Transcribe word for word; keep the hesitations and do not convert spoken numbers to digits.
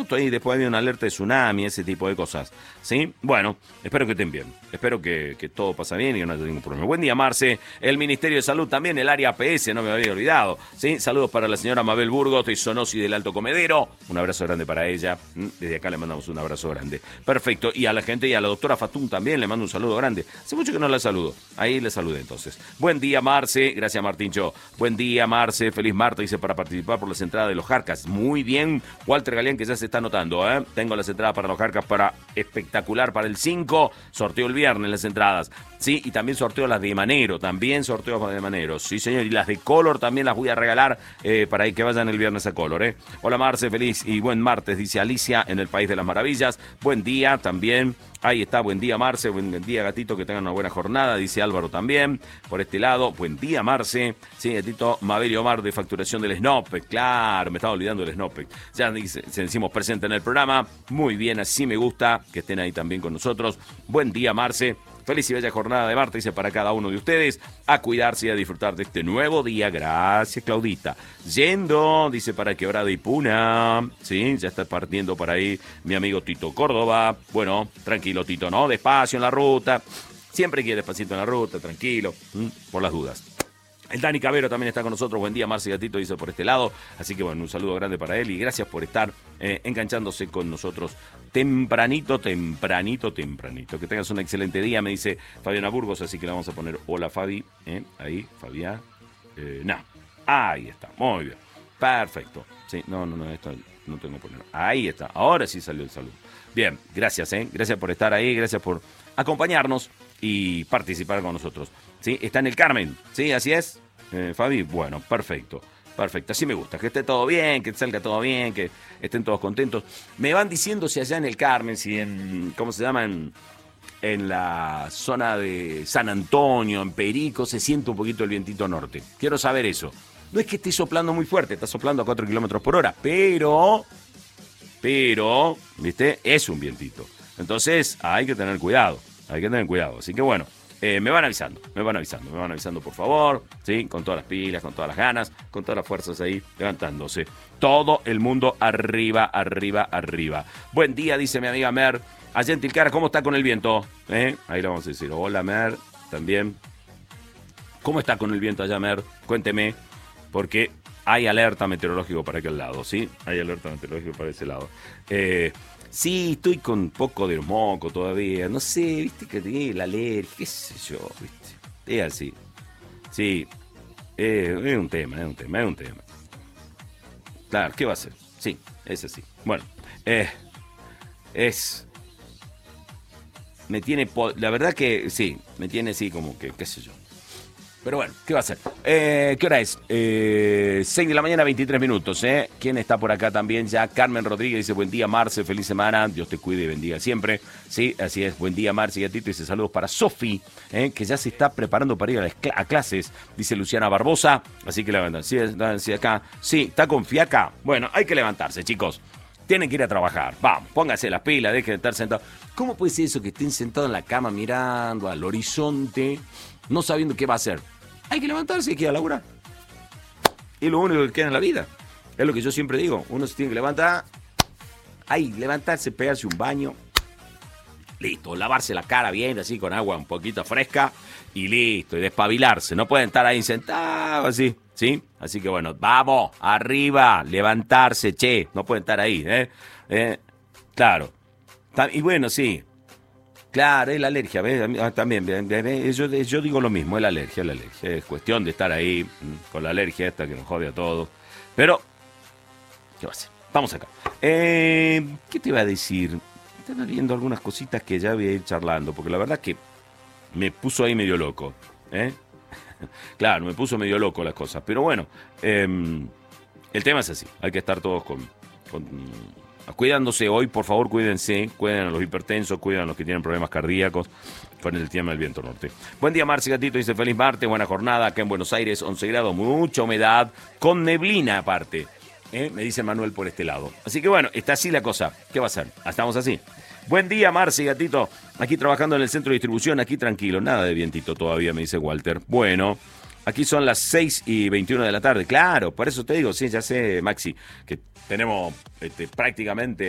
justo ahí después había una alerta de tsunami, ese tipo de cosas. ¿Sí? Bueno, espero que estén bien. Espero que, que todo pasa bien y que no haya ningún problema. Buen día, Marce. El Ministerio de Salud también, el área P S, no me había olvidado. ¿Sí? Saludos para la señora Mabel Burgos de Sonosi del Alto Comedero. Un abrazo grande para ella. Desde acá le mandamos un abrazo grande. Perfecto. Y a la gente y a la doctora Fatún también le mando un saludo grande. Hace mucho que no la saludo. Ahí le saludé entonces. Buen día, Marce. Gracias, Martincho. Buen día, Marce. Feliz martes, dice, para participar por las entradas de los Jarcas. Muy bien. Walter Galeán, que ya se está anotando, ¿eh? Tengo las entradas para los Jarcas para espectacular para el cinco. Sorteo el viernes las entradas. Sí, y también sorteo las de Manero. También sorteo de Manero. Sí, señor. Y las de Color también las voy a regalar eh, para que vayan el viernes a Color, ¿eh? Hola, Marce. Feliz y buen martes, dice Alicia, en el País de las Maravillas. Buen día también. Ahí está, buen día, Marce, buen día, gatito, que tengan una buena jornada, dice Álvaro también, por este lado, buen día, Marce, sí, gatito, Mabel y Omar de facturación del Snopec, claro, me estaba olvidando del Snopec, ya dice, se decimos presente en el programa, muy bien, así me gusta, que estén ahí también con nosotros, buen día, Marce. Feliz y bella jornada de martes, dice, para cada uno de ustedes, a cuidarse y a disfrutar de este nuevo día. Gracias, Claudita. Yendo, dice, para Quebrada y Puna. Sí, ya está partiendo por ahí mi amigo Tito Córdoba. Bueno, tranquilo, Tito, ¿no? Despacio en la ruta. Siempre quiere despacito en la ruta, tranquilo, ¿m? Por las dudas. El Dani Cabero también está con nosotros. Buen día, Marce y Gatito, dice por este lado. Así que bueno, un saludo grande para él y gracias por estar eh, enganchándose con nosotros tempranito, tempranito, tempranito. Que tengas un excelente día, me dice Fabiana Burgos, así que le vamos a poner hola, Fabi. ¿eh? Ahí, Fabián. Eh, no, ahí está, muy bien. Perfecto. Sí, no, no, no, esto no tengo que poner. Ahí está, ahora sí salió el saludo. Bien, gracias, ¿eh? Gracias por estar ahí, gracias por acompañarnos y participar con nosotros. ¿Sí? Está en el Carmen, ¿sí? Así es, eh, Fabi. Bueno, perfecto, perfecto. Así me gusta, que esté todo bien, que salga todo bien, que estén todos contentos. Me van diciendo si allá en el Carmen, si en, ¿cómo se llama? En, en la zona de San Antonio, en Perico, se siente un poquito el vientito norte. Quiero saber eso. No es que esté soplando muy fuerte, está soplando a cuatro kilómetros por hora, pero, pero, ¿viste? Es un vientito. Entonces, hay que tener cuidado, hay que tener cuidado. Así que bueno. Eh, me van avisando, me van avisando, me van avisando por favor, ¿sí? Con todas las pilas, con todas las ganas, con todas las fuerzas ahí, levantándose. Todo el mundo arriba, arriba, arriba. Buen día, dice mi amiga Mer. Allá en Tilcara, ¿cómo está con el viento? ¿Eh? Ahí le vamos a decir, hola Mer, también. ¿Cómo está con el viento allá, Mer? Cuénteme, porque hay alerta meteorológico para aquel lado, ¿sí? Hay alerta meteorológico para ese lado. Eh... Sí, estoy con un poco de moco todavía. No sé, viste que tiene la alergia, qué sé yo, viste. Es así. Sí, es, es un tema, es un tema, es un tema. Claro, ¿qué va a hacer? Sí, es así. Bueno, eh, es... Me tiene... La verdad que sí, me tiene así como que, qué sé yo. Pero bueno, ¿qué va a hacer? Eh, ¿Qué hora es? Eh, seis de la mañana, veintitrés minutos, ¿eh? ¿Quién está por acá también ya? Carmen Rodríguez dice, buen día, Marce, feliz semana, Dios te cuide y bendiga siempre. Sí, así es, buen día, Marce y Gatito, dice saludos para Sofi, ¿eh? Que ya se está preparando para ir a, cl- a clases, dice Luciana Barbosa, así que levantan, sí, sí, acá, sí, está con fiaca. Bueno, hay que levantarse, chicos. Tienen que ir a trabajar. Vamos, pónganse las pilas, dejen de estar sentados. ¿Cómo puede ser eso que estén sentados en la cama mirando al horizonte, no sabiendo qué va a hacer? Hay que levantarse y hay que ir a laburar. Y lo único que queda en la vida. Es lo que yo siempre digo. Uno se tiene que levantar. Ahí, levantarse, pegarse un baño. Listo, lavarse la cara bien, así con agua un poquito fresca. Y listo, y despabilarse. No pueden estar ahí sentados así, ¿sí? Así que bueno, vamos, arriba, levantarse, che. No pueden estar ahí, ¿eh? eh claro. Y bueno, sí. Claro, es la alergia, ¿ves? También, ¿ves? Yo, yo digo lo mismo, es la alergia, es la alergia. Es cuestión de estar ahí con la alergia esta que nos jode a todos. Pero, ¿qué va a hacer? Vamos acá. Eh, ¿Qué te iba a decir? Estaba viendo algunas cositas que ya voy a ir charlando, porque la verdad que me puso ahí medio loco, ¿eh? Claro, me puso medio loco las cosas. Pero bueno, eh, el tema es así. Hay que estar todos con... con cuidándose hoy, por favor, cuídense, cuiden a los hipertensos, cuiden a los que tienen problemas cardíacos con el tema del viento norte. Buen día, Marce Gatito, dice feliz martes, buena jornada acá en Buenos Aires, once grados, mucha humedad, con neblina aparte, ¿eh? Me dice Manuel por este lado. Así que bueno, está así la cosa, ¿qué va a hacer? Estamos así. Buen día, Marce Gatito, aquí trabajando en el centro de distribución, aquí tranquilo, nada de vientito todavía, me dice Walter. Bueno, aquí son las seis y veintiuno de la tarde, claro, por eso te digo, sí, ya sé, Maxi, que tenemos este, prácticamente